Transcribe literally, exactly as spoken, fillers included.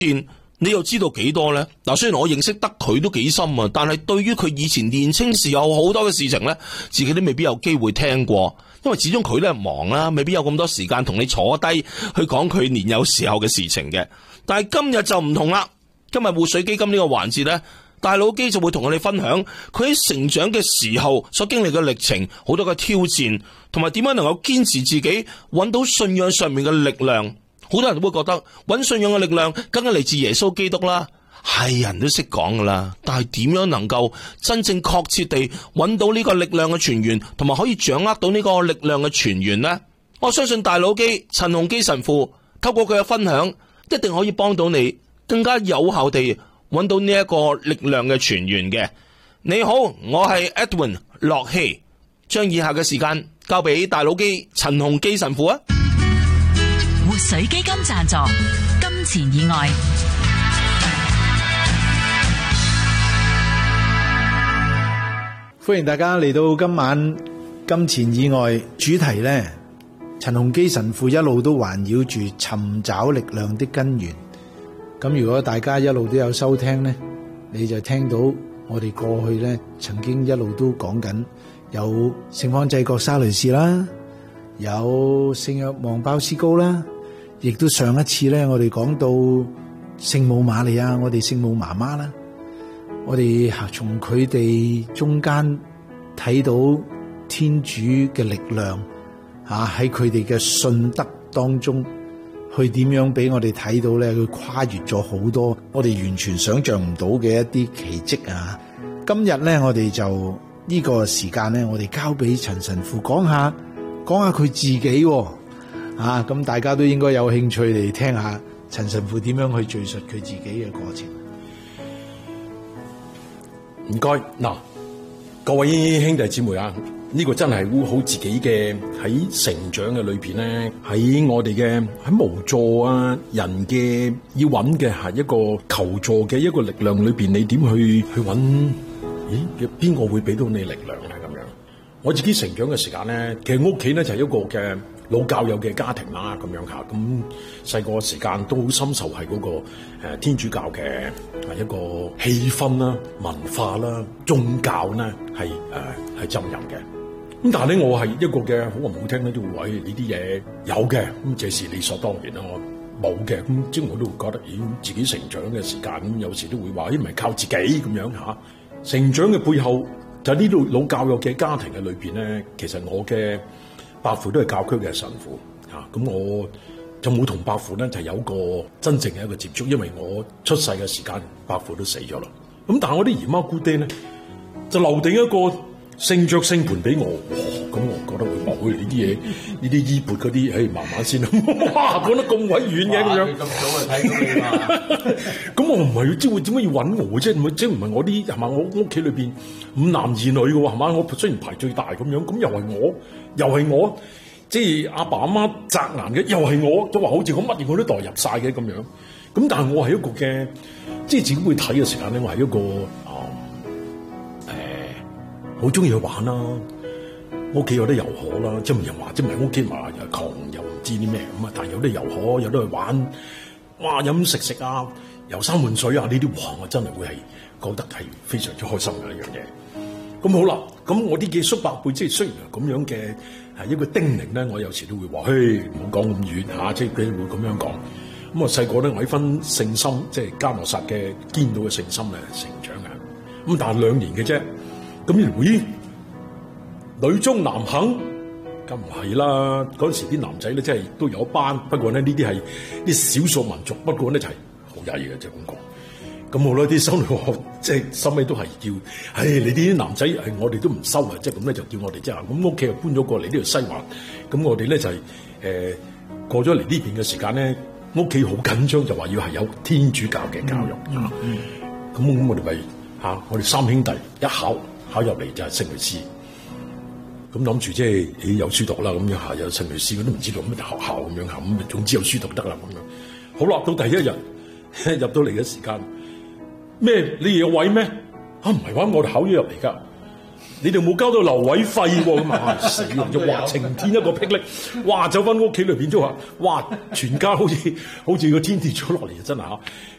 戰你又知道幾多呢？嗱，雖然我認識得佢都幾深啊，但係對於佢以前年青時有好多嘅事情呢，自己都未必有機會聽過，因為始終佢咧忙啦，未必有咁多時間同你坐低去講佢年幼時候嘅事情嘅。但係今日就唔同啦，今日活水基金呢個環節呢，大佬基就會同我哋分享佢喺成長嘅時候所經歷嘅歷程，好多嘅挑戰，同埋點樣能夠堅持自己，揾到信仰上面嘅力量。好多人都會覺得揾信仰嘅力量梗係嚟自耶穌基督啦，係人都識講噶啦。但係點樣能夠真正確切地揾到呢個力量嘅泉源，同埋可以掌握到呢個力量嘅泉源呢？我相信大佬基陳鴻基神父透過佢嘅分享，一定可以幫到你更加有效地揾到呢一個力量嘅泉源嘅。你好，我係 Edwin 駱曦，將以下嘅時間交俾大佬基陳鴻基神父啊。 活水基金贊助，金錢以外。 歡迎大家嚟到今晚金錢以外主題呢，陳鴻基神父一路都環繞住尋找力量的根源。咁如果大家一路都有收聽呢，你就聽到我哋過去呢曾經一路都講緊有聖方濟各沙雷士啦，有聖若望鮑思高啦，亦都上一次咧，我哋講到聖母瑪利亞，我哋聖母媽媽啦，我哋從佢哋中間睇到天主嘅力量吓，喺佢哋嘅信德當中，去點樣俾我哋睇到咧，佢跨越咗好多我哋完全想象唔到嘅一啲奇蹟啊！今日咧，我哋就呢個時間咧，我哋交俾陳神父講下，講下佢自己喎。啊，咁大家都應該有興趣嚟聽下陳神父點樣去敘述佢自己嘅過程。 唔該，嗱，各位兄弟姊妹啊，呢個真係好自己嘅喺成長嘅裏邊咧，喺我哋嘅喺無助啊，人嘅要揾嘅係一個求助嘅一個力量裏邊，你點去去揾？咦，邊個會俾到你力量咧？咁樣，我自己成長嘅時間咧，其實屋企咧就係一個嘅老教友嘅家庭啦，咁樣嚇，咁細個時間都好深受係嗰個誒天主教嘅係一個氣氛啦、文化啦、宗教咧係誒係浸淫嘅。咁但係咧，我係一個嘅好話唔好聽咧，都會話呢啲嘢有嘅，咁這是理所當然啦。我冇嘅，咁即係我都會覺得，咦，自己成長嘅時間咁有時都會話，咦，唔係靠自己咁樣嚇。成長嘅背後就係呢度老教友嘅家庭嘅裏邊咧，其實我嘅伯父都係教區嘅神父嚇，咁我就冇同伯父咧就有個真正嘅一個接觸，因為我出世嘅時間伯父都死咗啦。咁但係我啲姨媽姑爹咧就留定一個聖爵聖盤俾我，咁我覺得會冇呢啲嘢，呢啲衣缽嗰啲，誒慢慢先啦。哇，講得咁鬼遠嘅咁樣，咁早就睇到你嘛。咁我唔係，即係點解要揾我啫？唔係即係唔係我啲係嘛？我屋企裏邊五男二女嘅喎，係嘛？我雖然排最大咁樣，咁又係我，又係我，即係阿爸阿媽擇顏嘅，又係我，都話好似我乜嘢我都代入晒嘅咁樣。咁但係我係一個嘅，即係自己會睇嘅時間咧，我係一個啊。好中意去玩啦，屋企有得遊河啦，即係唔係話即係唔係屋企話又窮又唔知啲咩咁啊，但係有得遊河，有得去玩，哇飲食食啊，遊山玩水啊，呢啲哇我真係會係覺得係非常之開心嘅一樣嘢。咁好啦，咁我啲嘅叔伯輩即係雖然咁樣嘅係一個叮嚀咧，我有時都會話，嘿唔好講咁遠嚇，即係佢會咁樣講。咁啊細個咧，我喺分聖心，即係加莫薩嘅堅道嘅聖心咧成長嘅，咁但係兩年嘅啫。咁咦，女中男肯，咁唔係啦。嗰陣時啲男仔咧，真係都有一班。不過咧，呢啲係啲少數民族。不過咧就係好曳嘅，就咁講。咁好啦，啲修女學即係收尾都係叫，唉，你啲男仔係我哋都唔收啊。即係咁咧，就叫我哋即係咁屋企又搬咗過嚟呢度西環。咁我哋咧就係、是、誒、呃、過咗嚟呢邊嘅時間咧，屋企好緊張，就話要係有天主教嘅教育。咁咁、嗯嗯、我哋咪嚇，我哋三兄弟一考。考入嚟就係聖雷斯，咁諗住即係有書讀啦，咁樣下有聖雷斯，我都唔知道乜學校咁樣嚇，咁總之有書讀得啦咁樣。好啦，到第一日入到嚟嘅時間，咩你有位咩？啊唔係話我哋考咗入嚟㗎， 你哋冇交到留位費喎，咁啊死啦！就哇晴天一個霹靂，哇走翻屋企裏邊都話，哇全家好似好似個天跌咗落嚟啊！真係嚇。